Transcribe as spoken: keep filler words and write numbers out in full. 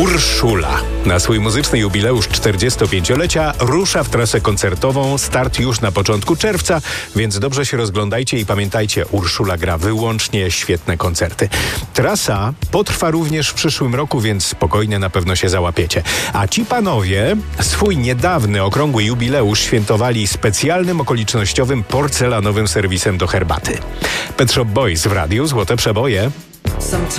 Urszula na swój muzyczny jubileusz czterdziestopięciolecia rusza w trasę koncertową. Start już na początku czerwca, więc dobrze się rozglądajcie i pamiętajcie, Urszula gra wyłącznie świetne koncerty. Trasa potrwa również w przyszłym roku, więc spokojnie na pewno się załapiecie. A ci panowie swój niedawny okrągły jubileusz świętowali specjalnym okolicznościowym porcelanowym serwisem do herbaty. Pet Shop Boys w radiu Złote Przeboje.